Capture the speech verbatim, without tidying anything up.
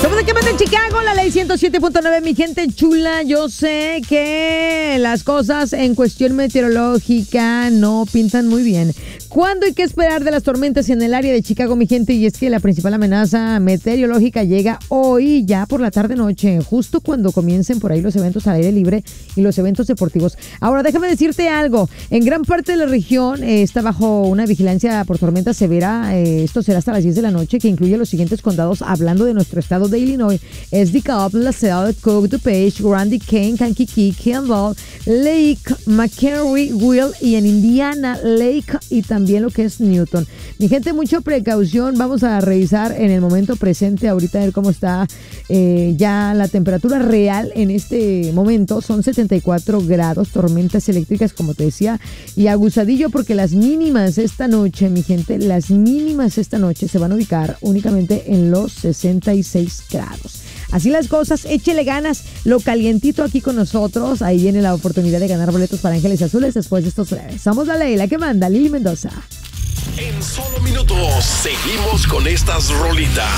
Somos aquí en Chicago, la ley ciento siete punto nueve, mi gente chula. Yo sé que las cosas en cuestión meteorológica no pintan muy bien. ¿Cuándo hay que esperar de las tormentas en el área de Chicago, mi gente? Y es que la principal amenaza meteorológica llega hoy, ya por la tarde-noche, justo cuando comiencen por ahí los eventos al aire libre y los eventos deportivos. Ahora, déjame decirte algo. En gran parte de la región eh, está bajo una vigilancia por tormenta severa. Eh, esto será hasta las diez de la noche, que incluye los siguientes condados, hablando de nuestro estado de Illinois: es DeKalb, LaSalle, Cook, DuPage, Grundy, Kane, Kankakee, Kendall, Lake, McHenry, Will, y en Indiana, Lake y también lo que es Newton. Mi gente, mucha precaución. Vamos a revisar en el momento presente ahorita a ver cómo está eh, ya la temperatura real en este momento. Son setenta y cuatro grados, tormentas eléctricas, como te decía, y abusadillo, porque las mínimas esta noche, mi gente, las mínimas esta noche se van a ubicar únicamente en los sesenta y seis grados. Así las cosas, échele ganas, lo calientito aquí con nosotros. Ahí viene la oportunidad de ganar boletos para Ángeles Azules después de estos breves. Somos la ley, la que manda, Lili Mendoza. En solo minutos seguimos con estas rolitas.